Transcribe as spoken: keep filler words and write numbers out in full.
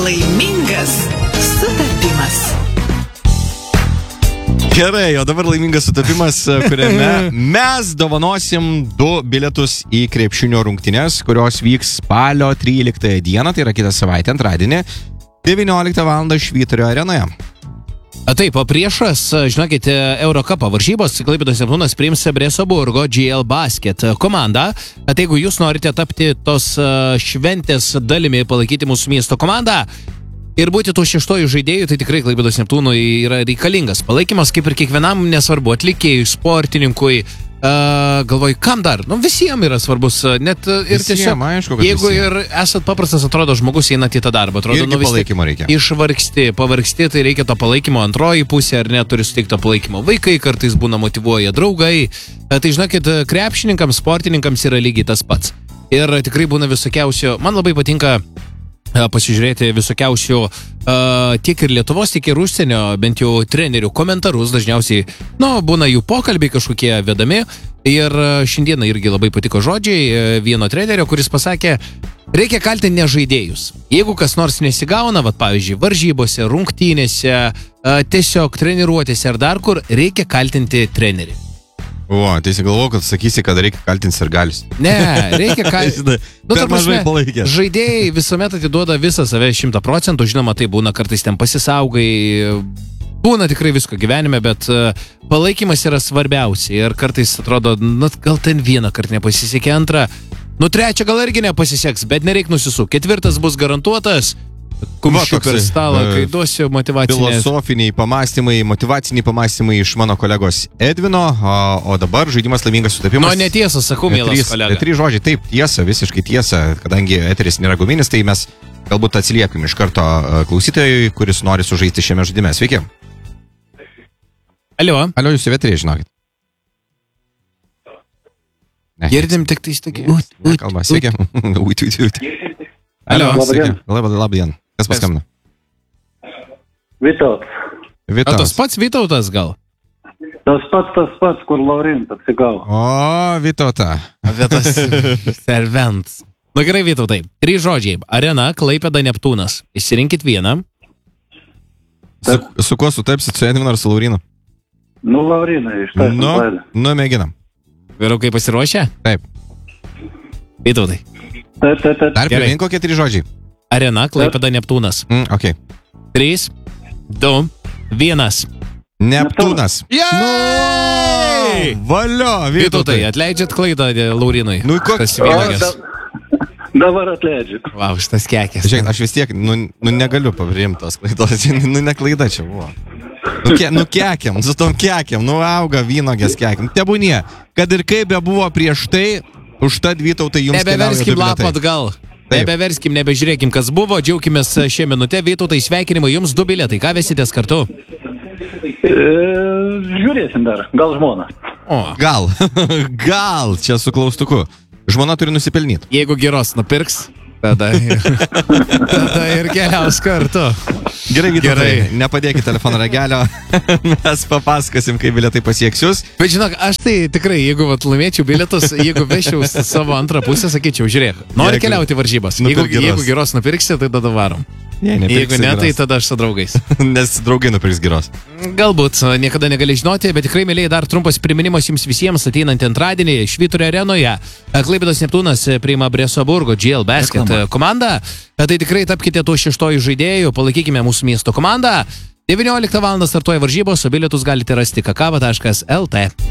Laimingas sutapimas. Gerai, o dabar laimingas sutapimas, kuriame mes dovanosim du bilietus į krepšinio rungtynes, kurios vyks spalio tryliktąją dieną, tai yra kitą savaitę, antradienį, devynioliktą valandą Švyturio arenoje. Taip, o priešas, žinokite, Eurocupo varžybos, Klaipėdos Neptūnas priims Brėso Burgo G L Basket komandą. Tai jeigu jūs norite tapti tos šventės dalimi, palaikyti mūsų miesto komandą ir būti tų šeštojų žaidėjų, tai tikrai Klaipėdos Neptūnui yra reikalingas palaikymas, kaip ir kiekvienam, nesvarbu, atlikėjui, sportininkui. Uh, galvoju, kam dar? Nu, visiems yra svarbus, net ir Visiem, tiesiog, aišku, kad jeigu visiem. ir esat paprastas, atrodo, žmogus einat į tą darbą, atrodo, Irgi nu, vis palaikymo reikia. Išvargsti, pavargsti, tai reikia to palaikymo, antroji pusė, ar ne, turi suteikti to palaikymo. Vaikai kartais būna motyvuoja, draugai, tai žinokit, krepšininkams, sportininkams yra lygiai tas pats. Ir tikrai būna visokiausių, man labai patinka pasižiūrėti visokiausių uh, tiek ir Lietuvos, tiek ir užsienio, bent jau trenerių komentarus, dažniausiai, nu, būna jų pokalbiai kažkokie vedami. Ir šiandieną irgi labai patiko žodžiai vieno trenerio, kuris pasakė, reikia kaltinti ne žaidėjus. Jeigu kas nors nesigauna, vat, pavyzdžiui, varžybose, rungtynėse, uh, tiesiog treniruotėse ar dar kur, reikia kaltinti trenerį. O, tai įsigalvau, kad sakysi, kad reikia kaltinti sirgalius. Ne, reikia kaltinti. Nu, per mažai palaikė. Žaidėjai visuomet atiduoda visą save šimtą procentų, žinoma, tai būna kartais ten pasisaugai, būna tikrai visko gyvenime, bet palaikymas yra svarbiausia ir kartais atrodo, nu, gal ten vieną kartą nepasisekė, antrą, nu, trečią gal irgi nepasiseks, bet nereik nusisuk, ketvirtas bus garantuotas. Kumščiu per stalą, kai duosiu motyvacinės. Filosofiniai pamastymai, motyvaciniai pamastymai iš mano kolegos Edvino, o, o dabar žaidimas laimingas sutapimas. Nu, netiesa, sakau, mielas kolega. Trys žodžiai, taip, tiesa, visiškai tiesa, kadangi eteris nėra guminis, tai mes galbūt atsiliepim iš karto klausytojui, kuris nori sužaisti šiame žaidime. Sveiki. Alio. Alio, jūs eterį, žinokit. Ne, girdim tik tai stakį. Kalba, sveiki. Uit, uit, uit. Alio, sveiki. Labą, labą dieną. Kas paskambino? Vytautas. Vytautas. Tas pats Vytautas gal? Tas pats, tas pats, kur Laurintas atsigavo. O, Vytauta. Vytas servents. Nu gerai, Vytautai. Trys žodžiai. Arena, Klaipėda, Neptūnas. Išsirinkit vieną. Su, su kuo sutapsit, su Edvinu ar su Laurinu? Nu, Laurina, iš tą Nu, nu, mėginam. Vyrukai pasiruošę? Taip. Vytautai. Taip, taip, taip. Dar primink kokie trys žodžiai. Arena, Klaipėda, Neptūnas. Mm, ok. Trys, du, vienas. Neptūnas. Jei! Nu, valio, Vytautai, Vytautai. atleidžiat klaidą Laurinui. Nu, koks Tas vynagas. Dabar atleidžiu. Vau, šitas kekės. Žiūrėk, aš vis tiek, nu, nu negaliu pavrimti tos klaidos. Nu, ne klaida čia buvo. Nu, ke, nu kekiam, su tom kekiam, nu auga vynogės kekiam. Tebūnie, kad ir kaip be buvo prieš tai, užtat Vytautai jums Nebeverskim lapą atgal. Nebeverskim, nebežiūrėkim, kas buvo. Džiaukimės šią minutę. Vytautai, sveikinimai jums du bilietai. Ką vesitės kartu? E, žiūrėsim dar. Gal žmona. O. Gal, gal, čia su klaustuku. Žmona turi nusipelnyti. Jeigu geros nupirks, tada, tada ir keliaus kartu. Gerai, Vytautai, Gerai. nepadėkit telefono ragelio. Mes papasakosim, kai bilietai pasieks jūs. Bet žinok, aš tai tikrai, jeigu vat, laimėčiau bilietus, jeigu vešiau savo antrą pusę, sakyčiau, žiūrėk, nori Jeigu keliauti varžybas. nupirk Jeigu, geros. jeigu geros nupirksi, tai tada varom. Ne, Jeigu ne, tai tada aš su draugais. Nes draugai nupirks geros. Galbūt, niekada negali žinoti, bet tikrai, mėlyje, dar trumpas priminimas jums visiems ateinantį antradienį Švyturio arenoje. Klaipėdos Neptūnas priima Brėso Burgo G L Basket komandą. Tai tikrai tapkite tuo šeštojų žaidėjų, palaikykime mūsų miesto komandą. devynioliktą valandą startuoja varžybos, o bilietus galite rasti kakava taškas lt.